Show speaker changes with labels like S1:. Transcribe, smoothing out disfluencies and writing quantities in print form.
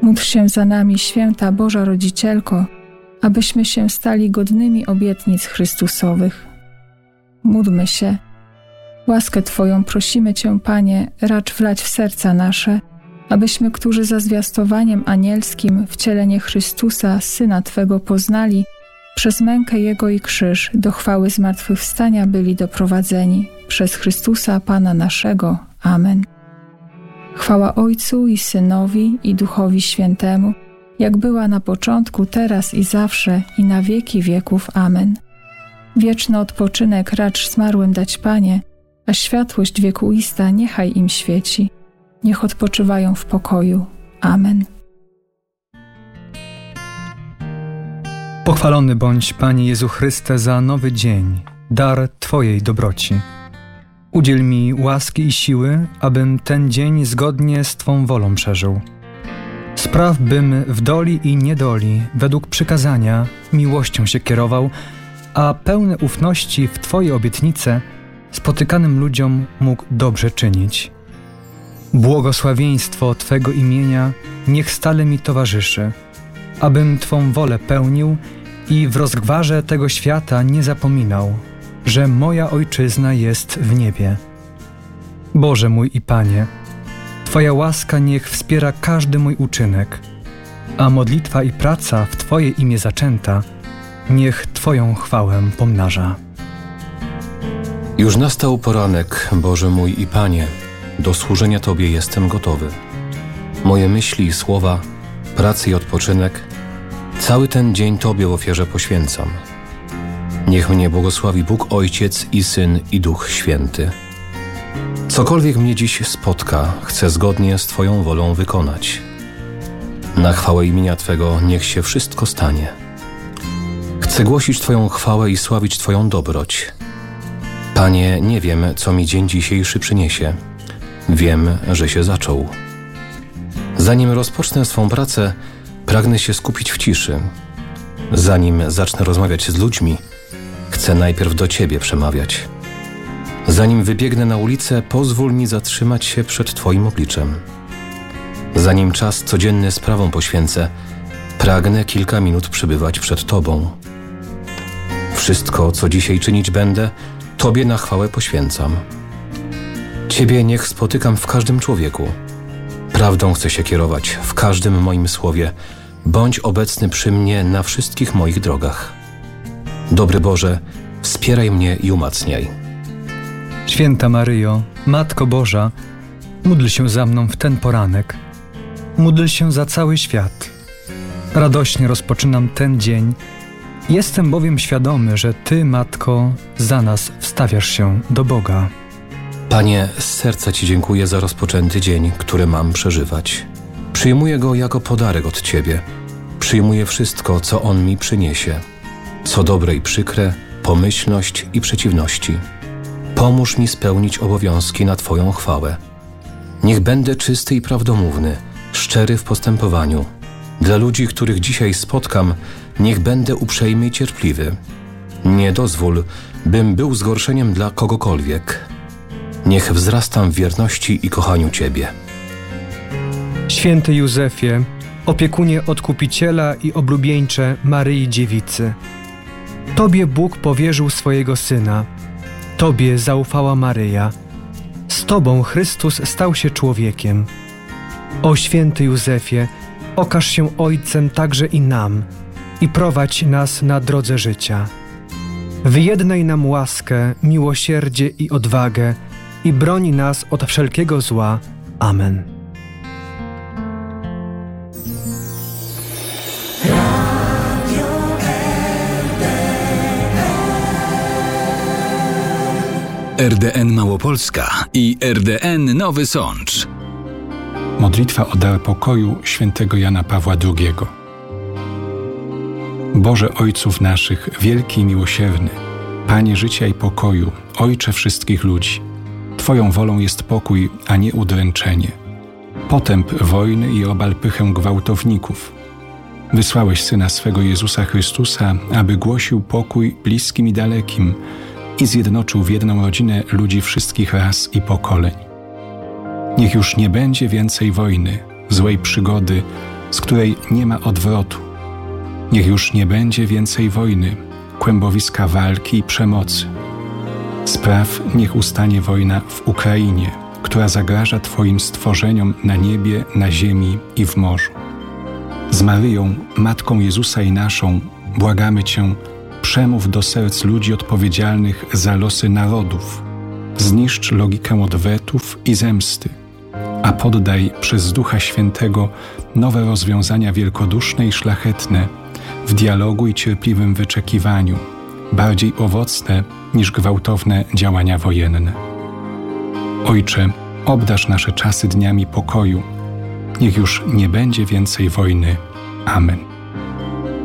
S1: Módl się za nami, święta Boża Rodzicielko, abyśmy się stali godnymi obietnic Chrystusowych. Módlmy się. Łaskę Twoją prosimy Cię, Panie, racz wlać w serca nasze, abyśmy, którzy za zwiastowaniem anielskim wcielenie Chrystusa, Syna Twego poznali, przez mękę Jego i krzyż do chwały zmartwychwstania byli doprowadzeni. Przez Chrystusa Pana naszego. Amen. Chwała Ojcu i Synowi i Duchowi Świętemu, jak była na początku, teraz i zawsze, i na wieki wieków. Amen. Wieczny odpoczynek racz zmarłym dać, Panie, a światłość wiekuista niechaj im świeci. Niech odpoczywają w pokoju. Amen.
S2: Pochwalony bądź, Panie Jezu Chryste, za nowy dzień, dar Twojej dobroci. Udziel mi łaski i siły, abym ten dzień zgodnie z Twą wolą przeżył. Spraw, bym w doli i niedoli, według przykazania, miłością się kierował, a pełne ufności w Twoje obietnice spotykanym ludziom mógł dobrze czynić. Błogosławieństwo Twego imienia niech stale mi towarzyszy, abym Twą wolę pełnił i w rozgwarze tego świata nie zapominał, że moja Ojczyzna jest w niebie. Boże mój i Panie, Twoja łaska niech wspiera każdy mój uczynek, a modlitwa i praca w Twoje imię zaczęta niech Twoją chwałę pomnaża.
S3: Już nastał poranek, Boże mój i Panie, do służenia Tobie jestem gotowy. Moje myśli i słowa, pracy i odpoczynek, cały ten dzień Tobie w ofierze poświęcam. Niech mnie błogosławi Bóg Ojciec i Syn i Duch Święty. Cokolwiek mnie dziś spotka, chcę zgodnie z Twoją wolą wykonać. Na chwałę imienia Twego niech się wszystko stanie. Chcę głosić Twoją chwałę i sławić Twoją dobroć. Panie, nie wiem, co mi dzień dzisiejszy przyniesie. Wiem, że się zaczął. Zanim rozpocznę swą pracę, pragnę się skupić w ciszy. Zanim zacznę rozmawiać z ludźmi, chcę najpierw do Ciebie przemawiać. Zanim wybiegnę na ulicę, pozwól mi zatrzymać się przed Twoim obliczem. Zanim czas codzienny sprawom poświęcę, pragnę kilka minut przybywać przed Tobą. Wszystko, co dzisiaj czynić będę, Tobie na chwałę poświęcam. Ciebie niech spotykam w każdym człowieku. Prawdą chcę się kierować w każdym moim słowie. Bądź obecny przy mnie na wszystkich moich drogach. Dobry Boże, wspieraj mnie i umacniaj.
S2: Święta Maryjo, Matko Boża, módl się za mną w ten poranek. Módl się za cały świat. Radośnie rozpoczynam ten dzień. Jestem bowiem świadomy, że Ty, Matko, za nas wstawiasz się do Boga.
S3: Panie, z serca Ci dziękuję za rozpoczęty dzień, który mam przeżywać. Przyjmuję go jako podarek od Ciebie. Przyjmuję wszystko, co on mi przyniesie. Co dobre i przykre, pomyślność i przeciwności. Pomóż mi spełnić obowiązki na Twoją chwałę. Niech będę czysty i prawdomówny, szczery w postępowaniu. Dla ludzi, których dzisiaj spotkam, niech będę uprzejmy i cierpliwy. Nie dozwól, bym był zgorszeniem dla kogokolwiek. Niech wzrastam w wierności i kochaniu Ciebie.
S2: Święty Józefie, opiekunie Odkupiciela i oblubieńcze Maryi Dziewicy, Tobie Bóg powierzył swojego Syna, Tobie zaufała Maryja, z Tobą Chrystus stał się człowiekiem. O święty Józefie, okaż się Ojcem także i nam i prowadź nas na drodze życia. Wyjednaj nam łaskę, miłosierdzie i odwagę i broni nas od wszelkiego zła. Amen.
S4: RDN Małopolska i RDN Nowy Sącz.
S5: Modlitwa o dar pokoju świętego Jana Pawła II. Boże Ojców naszych, wielki i miłosierny, Panie życia i pokoju, Ojcze wszystkich ludzi, Twoją wolą jest pokój, a nie udręczenie. Potęp wojny i obal pychę gwałtowników. Wysłałeś Syna swego Jezusa Chrystusa, aby głosił pokój bliskim i dalekim i zjednoczył w jedną rodzinę ludzi wszystkich ras i pokoleń. Niech już nie będzie więcej wojny, złej przygody, z której nie ma odwrotu. Niech już nie będzie więcej wojny, kłębowiska walki i przemocy. Spraw, niech ustanie wojna w Ukrainie, która zagraża Twoim stworzeniom na niebie, na ziemi i w morzu. Z Maryją, Matką Jezusa i naszą, błagamy Cię, przemów do serc ludzi odpowiedzialnych za losy narodów. Zniszcz logikę odwetów i zemsty, a poddaj przez Ducha Świętego nowe rozwiązania wielkoduszne i szlachetne w dialogu i cierpliwym wyczekiwaniu, bardziej owocne niż gwałtowne działania wojenne. Ojcze, obdarz nasze czasy dniami pokoju. Niech już nie będzie więcej wojny. Amen.